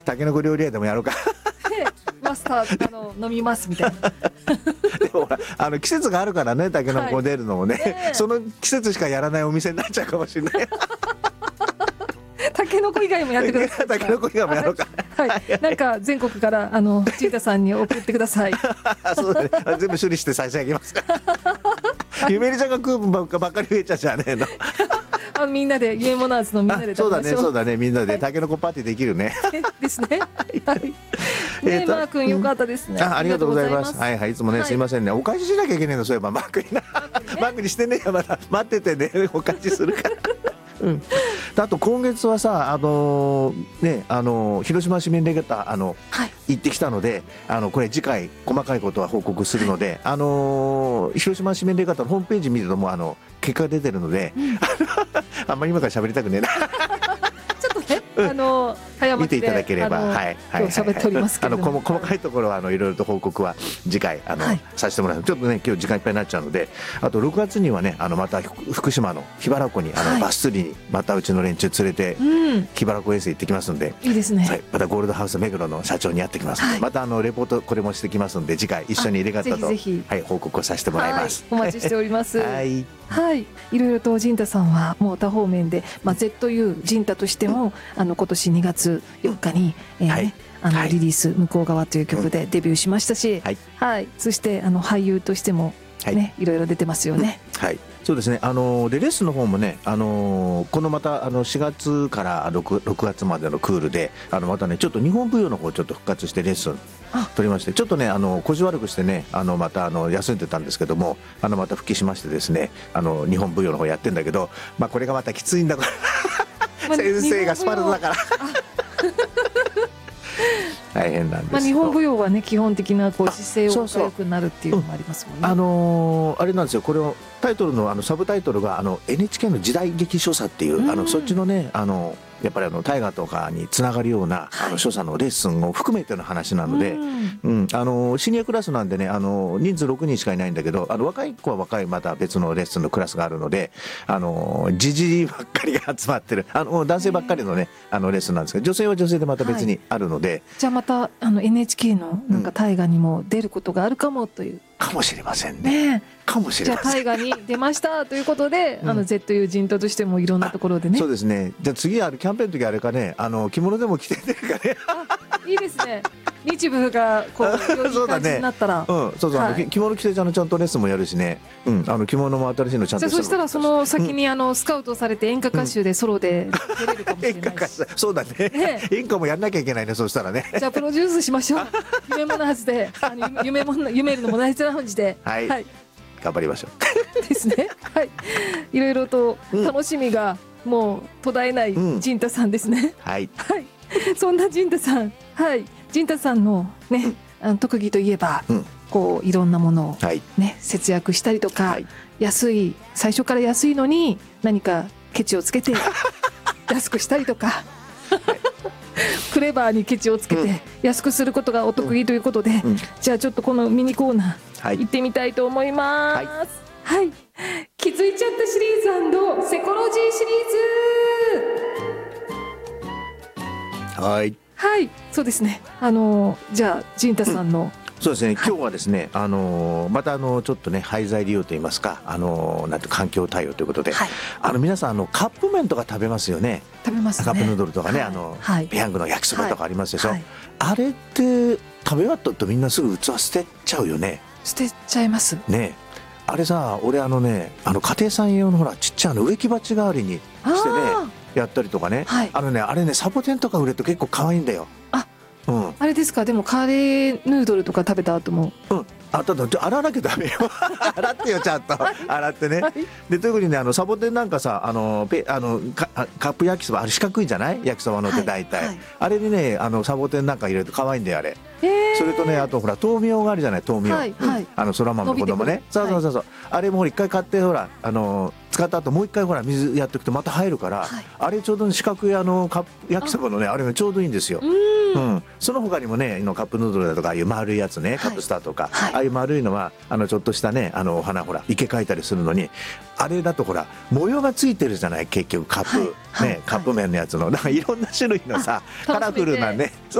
たけのこ料理屋でもやろうか。 でマスター飲みますみたいな。 でもほら季節があるからね、たけのこ出るのもね、その季節しかやらないお店になっちゃうかもしれない。 たけのこ以外もやってください。 たけのこ以外もやろうか。 はい、なんか全国から陣太さんに送ってください。 そうだね、全部処理して最初あげますから。ゆめりちゃんが食う分ばっかり増えちゃうじゃねえの。 みんなでゆえもなーずのみんなでそうだね、そうだね、みんなでたけのこパーティーできるね。 ですね。はい。ね、マー君よかったですね。 ありがとうございます。はいはい、いつもね、すいませんね、お返ししなきゃいけないの、そういえばマー君にな。マー君にしてね、まだ待っててね、お返しするから。うん、あと今月はさ、ね、広島市民レガタ行ってきたので、これ次回細かいことは報告するので、広島市民レガタのホームページ見るともう結果が出てるので、あんまり今から喋りたくねえな。 ちょっとね、早見ていただければ、はい、 今日喋っておりますけども、 細かいところはいろいろと報告は次回させてもらう。ちょっとね、今日時間いっぱいになっちゃうので、あと6月にはね、また福島の桧原湖にバス釣りにまたうちの連中連れて桧原湖遠征行ってきますんで、 いいですね。 はい、またゴールドハウス目黒の社長に会ってきますので、またレポートこれもしてきますんで、次回一緒にレガタと報告をさせてもらいます。 お待ちしております。 はい。 はい、いろいろと陣太さんはもう多方面で、ZU 陣太としても今年2月4日に、リリース向こう側という曲でデビューしましたし、はい、そして俳優としてもね、いろいろ出てますよね。はい、 そうですね。でレッスンの方もね、このまた4月から6月までのクールでまたね、ちょっと日本舞踊の方ちょっと復活してレッスン取りまして、ちょっとね腰悪くしてねまた休んでたんですけども、また復帰しましてですね、日本舞踊の方やってんだけど、これがまたきついんだから先生がスパルタだから大変なんです。 日本舞踊はね、基本的な姿勢が良くなるっていうのもありますもんね。 あれなんですよ、これをタイトルのサブタイトルがNHK の時代劇所作っていう、そっちのねやっぱり大河とかにつながるような所作のレッスンを含めての話なので、シニアクラスなんでね、人数6人しかいないんだけど、若い子は若いまた別のレッスンのクラスがあるので、じじいばっかりが集まってる男性ばっかりのねレッスンなんですけど、女性は女性でまた別にあるので、 じゃあまたNHK のなんか大河にも出ることがあるかもという。 かもしれませんね。かもしれません。 じゃあ大河に出ましたということで、ZU 陣太としてもいろんなところでね。 そうですね。じゃあ次キャンペーンの時あれかね、着物でも着て出るかね。 いいですね。日舞がこういい感じになったら、 着物着てちゃんとレッスンもやるしね。着物も新しいのちゃんと。 じゃあそしたらその先にスカウトされて演歌歌手でソロで出れるかもしれないし。 そうだね。演歌もやんなきゃいけないね。そうしたらね。 じゃあプロデュースしましょう。夢もなはずで、夢のもなはずラウンジで。 はい。頑張りましょう。ですね。はい。いろいろと楽しみがもう途絶えない陣太さんですね。 はい。 はい。そんな陣太さん、はい。陣太さんのね、特技といえば、こういろんなものをね、節約したりとか、最初から安いのに何かケチをつけて安くしたりとか。クレバーにケチをつけて安くすることがお得意ということで、じゃあちょっとこのミニコーナー行ってみたいと思います。はい、気づいちゃったシリーズ&セコロジーシリーズ。はい、そうですね。じゃあ陣太さんの、 そうですね、今日はですね、またちょっとね廃材利用といいますか、なんて環境対応ということで、皆さんカップ麺とか食べますよね。 食べますね。 カップヌードルとかね、ペヤングの焼きそばとかありますでしょ。あれって食べ終わったとみんなすぐ器捨てちゃうよね。 捨てちゃいますね。あれさ、俺家庭菜園用のほらちっちゃい植木鉢代わりにしてねやったりとかね、あれねサボテンとか売れると結構可愛いんだよ。 あれですか。でもカレーヌードルとか食べた後も、 洗わなきゃダメよ。洗ってよ、ちゃんと洗ってね。で特にねサボテンなんかさ、カップ焼きそば、あれ四角いじゃない、焼きそばのって大体、あれにねサボテンなんか入れると可愛いんだよあれ。 それとね、あとほら豆苗があるじゃない、豆苗、そら豆の子供ね、そうあれも一回買ってほら使った後もう一回ほら水やっておくとまた入るから、あれちょうど四角い焼きそばのね、あれがちょうどいいんですよ。その他にもねカップヌードルだとか、ああいう丸いやつね、カップスターとか、ああいう丸いのはちょっとしたねお花ほら池描いたりするのに、あれだとほら模様がついてるじゃない、結局カップ麺のやつの、だからいろんな種類のさカラフルなね